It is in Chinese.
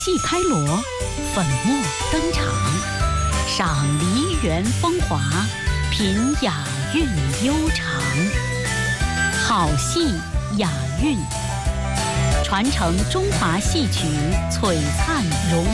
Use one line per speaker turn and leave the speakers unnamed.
戏开锣，粉墨登场，赏梨园风华，品雅韵悠长。好戏雅韵，传承中华戏曲璀璨荣。